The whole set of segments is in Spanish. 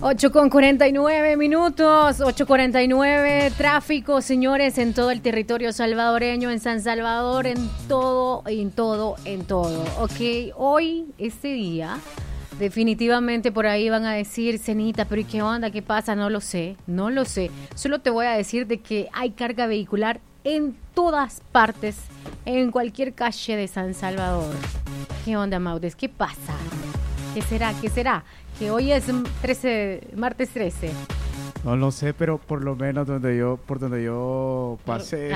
8:49, 8:49, tráfico, señores, en todo el territorio salvadoreño, en San Salvador, en todo. Ok, hoy, este día, definitivamente por ahí van a decir, Cenita, pero ¿y qué onda? ¿Qué pasa? No lo sé. Solo te voy a decir de que hay carga vehicular en todas partes, en cualquier calle de San Salvador. ¿Qué onda, Maudes? ¿Qué pasa? ¿Qué será? Que hoy es martes 13. No lo sé, pero por lo menos por donde yo pasé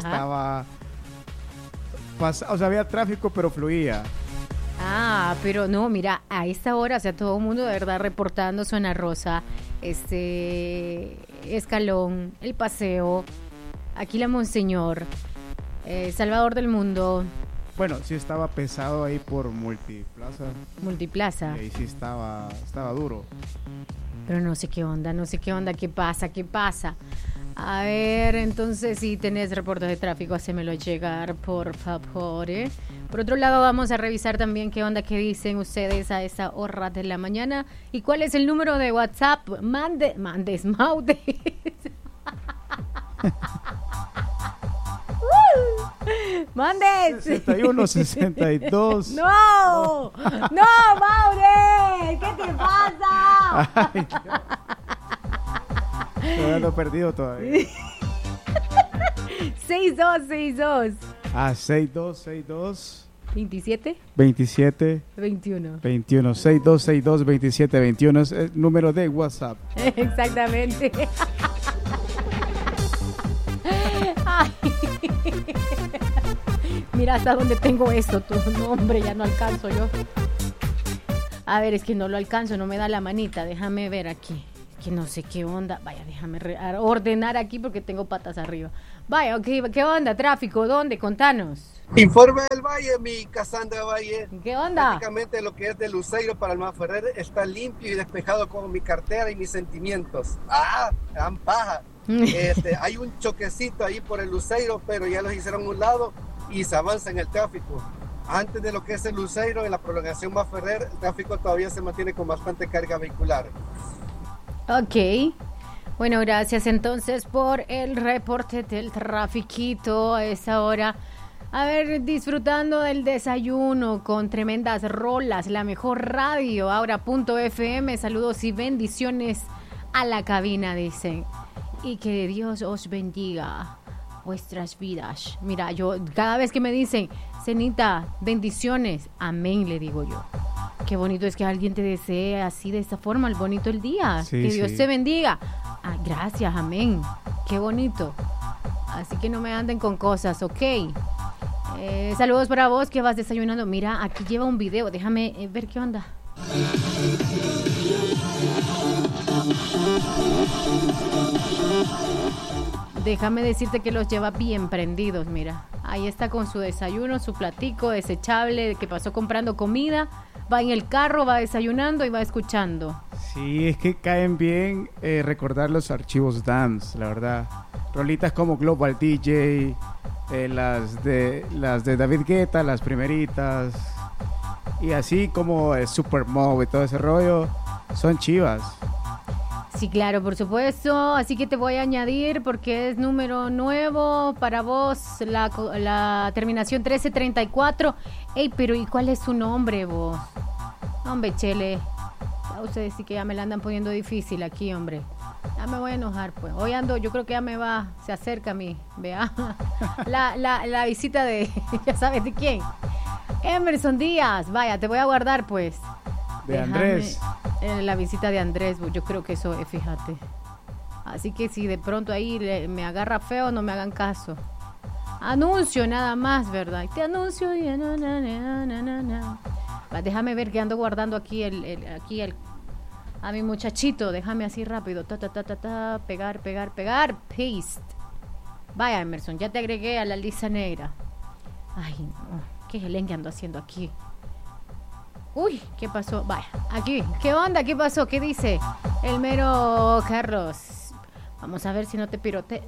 había tráfico, pero fluía. Pero no, mira, a esta hora, o sea, todo el mundo de verdad reportando Zona Rosa, Escalón, El Paseo, aquí la Monseñor, Salvador del Mundo. Bueno, sí estaba pesado ahí por Multiplaza. Y ahí sí estaba duro. Pero no sé qué onda, qué pasa. A ver, entonces si tenés reportes de tráfico, hacémelo llegar, por favor. Por otro lado, vamos a revisar también qué onda, qué dicen ustedes a esa hora de la mañana. ¿Y cuál es el número de WhatsApp? Maudes. ¡Mandes! 6162. ¡No, Maure! ¿Qué te pasa? Ay, todavía no he perdido todavía. 6262. 6262. 27 21 6262 2721 es el número de WhatsApp. Exactamente. Ay. Mira hasta dónde tengo esto, tú. No, hombre, ya no alcanzo yo. A ver, es que no lo alcanzo, no me da la manita. Déjame ver aquí, que no sé qué onda. Vaya, déjame ordenar aquí porque tengo patas arriba. Vaya, ok, ¿qué onda? Tráfico, ¿dónde? Contanos. Informe del Valle, mi Cassandra Valle. ¿Qué onda? Prácticamente lo que es de Luceiro para el Ferrer está limpio y despejado con mi cartera y mis sentimientos. Gran paja. Hay un choquecito ahí por el Luceiro, pero ya los hicieron a un lado y se avanza en el tráfico. Antes de lo que es el Luceiro, en la prolongación Ferrer, el tráfico todavía se mantiene con bastante carga vehicular. Ok. Bueno, gracias entonces por el reporte del trafiquito a esa hora. A ver, disfrutando del desayuno con tremendas rolas, la mejor radio, ahora.fm. Saludos y bendiciones a la cabina, dicen. Y que Dios os bendiga vuestras vidas. Mira, yo cada vez que me dicen, Cenita, bendiciones, amén, le digo yo. Qué bonito es que alguien te desee así, de esta forma, el bonito el día. Sí, que Dios te bendiga. Gracias, amén. Qué bonito. Así que no me anden con cosas, ¿ok? Saludos para vos que vas desayunando. Mira, aquí lleva un video. Déjame ver qué onda. Déjame decirte que los lleva bien prendidos, mira. Ahí está con su desayuno, su platico desechable que pasó comprando comida. Va en el carro, va desayunando y va escuchando. Sí, es que caen bien recordar los archivos dance, la verdad. Rolitas como Global DJ, las de David Guetta, las primeritas. Y así como Super Mob y todo ese rollo, son chivas. Sí, claro, por supuesto. Así que te voy a añadir porque es número nuevo para vos, la terminación 1334. Ey, pero ¿y cuál es su nombre, vos? Hombre, Chele. Ya ustedes sí que ya me la andan poniendo difícil aquí, hombre. Ya me voy a enojar, pues. Hoy ando, yo creo que ya se acerca a mí, vea. La visita de, ya sabes de quién. Emerson Díaz, vaya, te voy a guardar, pues. De Andrés. La visita de Andrés, yo creo que eso es, fíjate. Así que si de pronto ahí me agarra feo, no me hagan caso. Anuncio nada más, ¿verdad? Te anuncio. Déjame ver que ando guardando aquí a mi muchachito. Déjame así rápido. Pegar. Paste. Vaya, Emerson, ya te agregué a la lista negra. Ay, no. ¿Qué gelengue ando haciendo aquí? Uy, ¿qué pasó? Vaya, aquí. ¿Qué onda? ¿Qué pasó? ¿Qué dice el mero Carlos? Vamos a ver si no te piropean.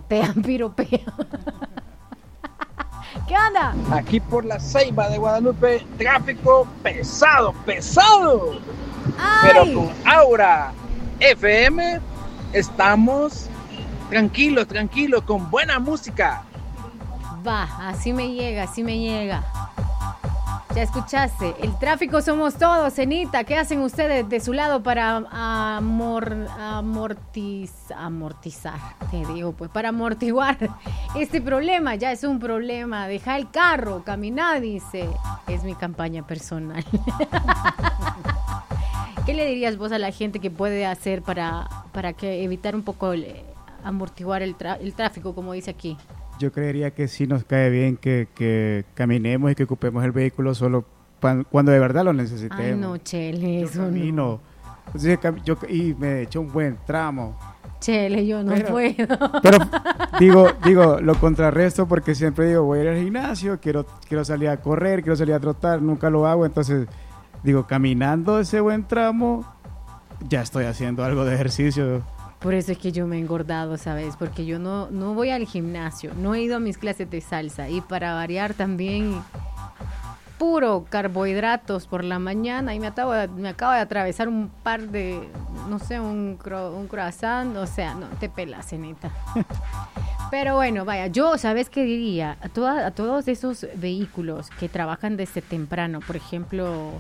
¿Qué onda? Aquí por la Ceiba de Guadalupe, tráfico pesado. ¡Ay! Pero con aura. FM. Estamos tranquilos, con buena música. Va, así me llega. Ya escuchaste, el tráfico somos todos, Cenita. ¿Qué hacen ustedes de su lado para amortizar? Te digo, pues para amortiguar este problema. Ya es un problema. Deja el carro, caminar, dice. Es mi campaña personal. ¿Qué le dirías vos a la gente que puede hacer para que evitar un poco amortiguar el tráfico, como dice aquí? Yo creería que sí nos cae bien que caminemos y que ocupemos el vehículo solo cuando de verdad lo necesitemos. Ay, no, Chele, eso camino, no. Entonces, y me eché un buen tramo. Chele, yo no puedo. Pero digo, lo contrarresto porque siempre digo, voy a ir al gimnasio, quiero salir a correr, quiero salir a trotar, nunca lo hago, entonces digo, caminando ese buen tramo, ya estoy haciendo algo de ejercicio. Por eso es que yo me he engordado, ¿sabes? Porque yo no voy al gimnasio, no he ido a mis clases de salsa y para variar también puro carbohidratos por la mañana y me acabo de atravesar un par de, no sé, un croissant, o sea, no te pelas, Cenita. Pero bueno, vaya, yo, ¿sabes qué diría? A todos esos vehículos que trabajan desde temprano, por ejemplo,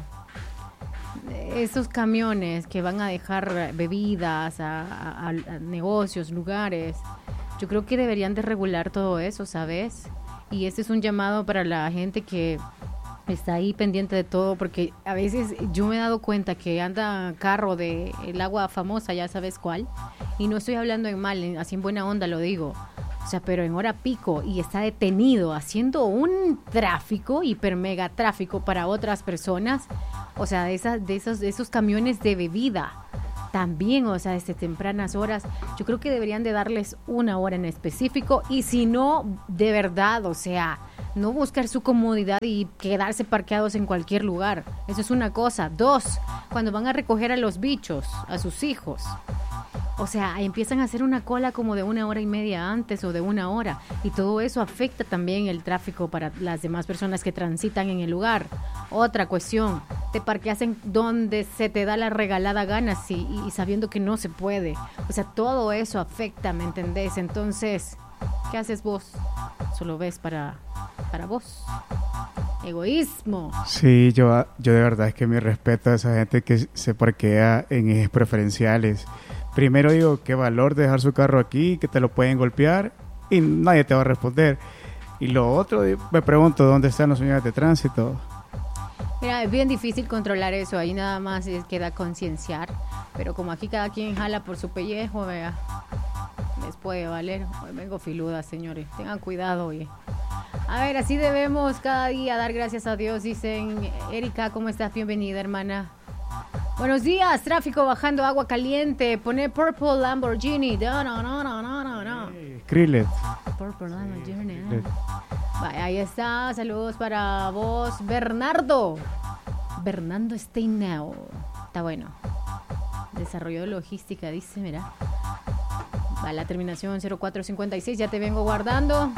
esos camiones que van a dejar bebidas a negocios, lugares, yo creo que deberían de regular todo eso, ¿sabes? Y ese es un llamado para la gente que está ahí pendiente de todo, porque a veces yo me he dado cuenta que anda carro de el agua famosa, ya sabes cuál, y no estoy hablando en mal, así en buena onda lo digo, o sea, pero en hora pico y está detenido haciendo un tráfico, hiper mega tráfico para otras personas, o sea, de esos camiones de bebida también, o sea, desde tempranas horas, yo creo que deberían de darles una hora en específico y si no, de verdad, o sea, no buscar su comodidad y quedarse parqueados en cualquier lugar. Eso es una cosa. 2, cuando van a recoger a los bichos, a sus hijos, o sea, empiezan a hacer una cola como de 1 hora y media antes o de 1 hora y todo eso afecta también el tráfico para las demás personas que transitan en el lugar. Otra cuestión, te parqueas en donde se te da la regalada gana y sabiendo que no se puede. O sea, todo eso afecta, ¿me entendés? Entonces, ¿qué haces vos? Solo ves para vos. Egoísmo. Sí, yo de verdad es que mi respeto a esa gente que se parquea en ejes preferenciales. Primero digo, qué valor dejar su carro aquí, que te lo pueden golpear y nadie te va a responder. Y lo otro, me pregunto, ¿dónde están los señores de tránsito? Mira, es bien difícil controlar eso, ahí nada más queda concienciar, pero como aquí cada quien jala por su pellejo, vea, les puede valer. Hoy vengo filuda, señores, tengan cuidado, oye. A ver, así debemos cada día dar gracias a Dios, dicen. Erika, ¿cómo estás? Bienvenida, hermana. Buenos días, tráfico bajando agua caliente, pone Purple Lamborghini. No. Skrillex. Purple Lamborghini. Vaya, ahí está, saludos para vos, Bernardo Steinau. Está bueno. Desarrollo de logística, dice, mira. Va la terminación 0456, ya te vengo guardando.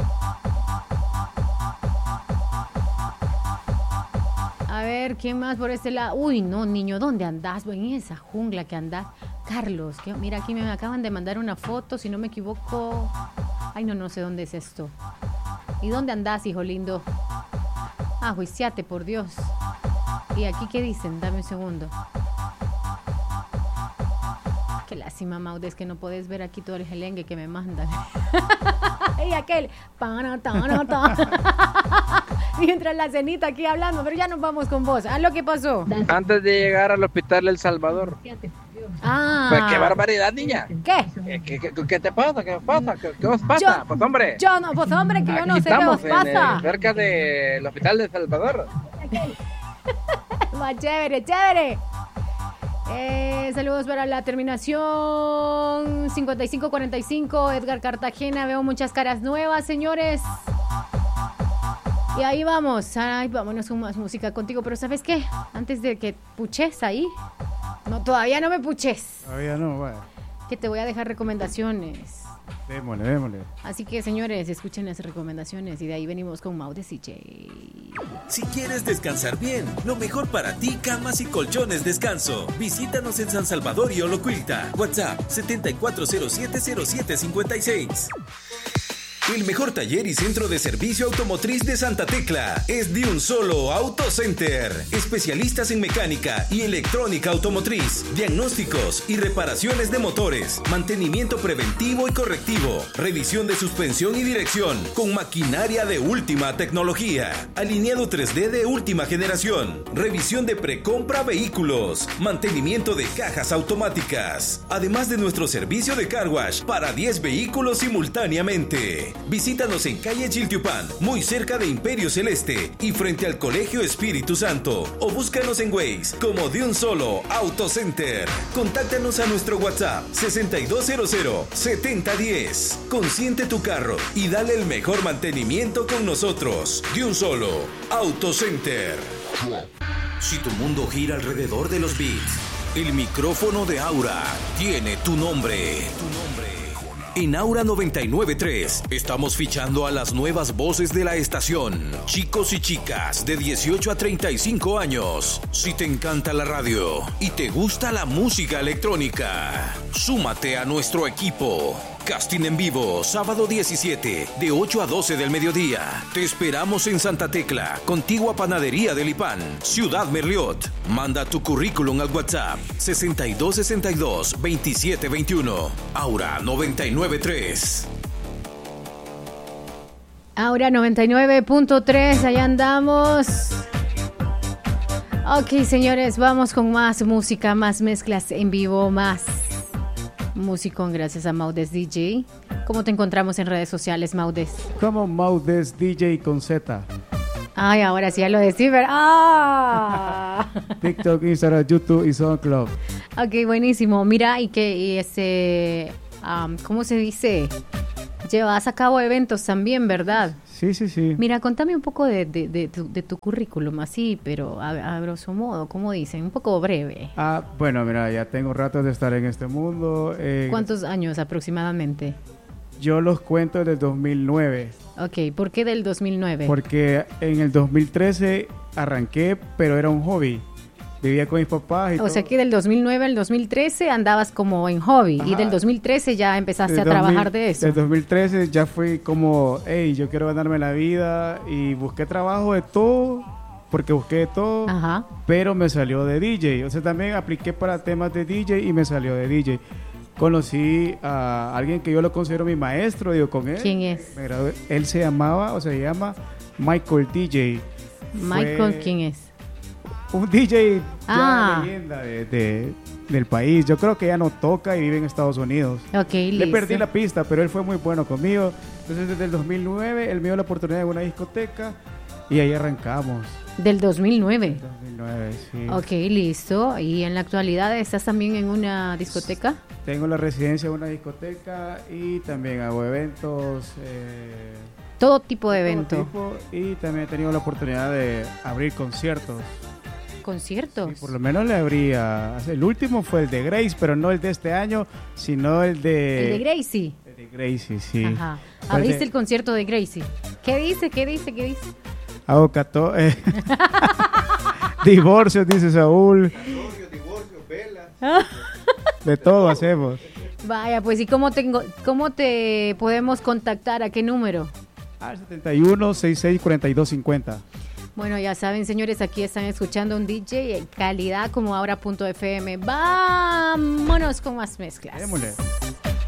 A ver, ¿quién más por este lado? Uy, no, niño, ¿dónde andás? En esa jungla que andás. Carlos, mira, aquí me acaban de mandar una foto, si no me equivoco. Ay, no sé dónde es esto. ¿Y dónde andás, hijo lindo? Ah, juiciate, por Dios. ¿Y aquí qué dicen? Dame un segundo. Qué lástima, Maud, es que no podés ver aquí todo el gelengue que me mandan. Y aquel... Mientras la cenita aquí hablando, pero ya nos vamos con vos. ¿Ah, lo que pasó? Antes de llegar al hospital El Salvador. Ah. Pues qué barbaridad, niña. ¿Qué? ¿Qué te pasa? ¿Qué os pasa? Pues hombre. Yo no sé qué os pasa. Cerca del hospital de El Salvador. Más chévere. Saludos para la terminación 5545, Edgar Cartagena. Veo muchas caras nuevas, señores. Y ahí vamos. Ay, vámonos con más música contigo. Pero ¿sabes qué? Antes de que puches ahí. No, todavía no me puches. Todavía no, vaya. Que te voy a dejar recomendaciones. Démosle. Así que, señores, escuchen las recomendaciones y de ahí venimos con Maudes DJ. Si quieres descansar bien, lo mejor para ti, camas y colchones descanso. Visítanos en San Salvador y Olocuilta. WhatsApp 74070756. El mejor taller y centro de servicio automotriz de Santa Tecla es de un solo Auto Center. Especialistas en mecánica y electrónica automotriz, diagnósticos y reparaciones de motores, mantenimiento preventivo y correctivo, revisión de suspensión y dirección con maquinaria de última tecnología, alineado 3D de última generación, revisión de precompra vehículos, mantenimiento de cajas automáticas, además de nuestro servicio de car wash para 10 vehículos simultáneamente. Visítanos en calle Chiltiupán, muy cerca de Imperio Celeste y frente al Colegio Espíritu Santo, o búscanos en Waze como de un solo Auto Center. Contáctanos a nuestro WhatsApp 6200-7010. Consiente tu carro y dale el mejor mantenimiento con nosotros. De un solo Auto Center. Si tu mundo gira alrededor de los beats, el micrófono de Aura tiene tu nombre. En Aura 99.3 estamos fichando a las nuevas voces de la estación. Chicos y chicas de 18 a 35 años. Si te encanta la radio y te gusta la música electrónica, súmate a nuestro equipo. Casting en vivo, sábado 17, de 8 a 12 del mediodía. Te esperamos en Santa Tecla, contigua Panadería del Ipán, Ciudad Merliot. Manda tu currículum al WhatsApp 6262-2721. Aura 99.3. Aura 99.3, allá andamos. Ok, señores, vamos con más música, más mezclas en vivo, más musicón gracias a Maudes DJ. ¿Cómo te encontramos en redes sociales, Maudes? Como Maudes DJ con Z. Ay, ahora sí ya lo decí, ¿verdad? ¡Ah! TikTok, Instagram, YouTube y SoundCloud. Ok, buenísimo. Mira, ¿cómo se dice? Llevas a cabo eventos también, ¿verdad? Sí. Mira, contame un poco de tu currículum, así, pero a grosso modo, ¿cómo dicen? Un poco breve. Bueno, mira, ya tengo rato de estar en este mundo. ¿Cuántos años aproximadamente? Yo los cuento desde el 2009. Ok, ¿por qué del 2009? Porque en el 2013 arranqué, pero era un hobby. Vivía con mis papás y O sea que del 2009 al 2013 andabas como en hobby. Ajá. Y del 2013 ya empezaste a trabajar de eso. Del 2013 ya fui como, hey, yo quiero ganarme la vida y busqué trabajo de todo, porque busqué de todo, ajá, pero me salió de DJ. O sea, también apliqué para temas de DJ y me salió de DJ. Conocí a alguien que yo lo considero mi maestro, digo, con él. ¿Quién es? Me gradué. Él se llama Michael DJ. Michael, ¿quién es? Un DJ ya leyenda del país. Yo creo que ya no toca y vive en Estados Unidos. Ok, Le perdí la pista, pero él fue muy bueno conmigo. Entonces desde el 2009 él me dio la oportunidad de una discoteca y ahí arrancamos. ¿Del 2009? Del 2009, sí. Ok, listo. ¿Y en la actualidad estás también en una discoteca? Tengo la residencia en una discoteca y también hago eventos. Todo tipo de eventos. Y también he tenido la oportunidad de abrir conciertos. ¿Conciertos? Sí, por lo menos le abría. El último fue el de Grace, pero no el de este año, sino el de... ¿El de Gracie? El de Gracie, sí. Ajá. ¿Abriste el concierto de Gracie? ¿Qué dice? Hago divorcios, dice Saúl. Divorcio, velas. De todo hacemos. Vaya, pues, ¿y cómo te podemos contactar? ¿A qué número? Al 71664250. Bueno, ya saben, señores, aquí están escuchando un DJ en calidad como Aura.fm. Vámonos con más mezclas. Démosle.